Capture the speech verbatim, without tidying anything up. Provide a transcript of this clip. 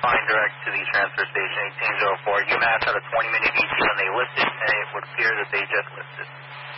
fine direct to the transfer station, eighteen oh four. UMass had a twenty minute E T when they lifted, and it would appear that they just lifted.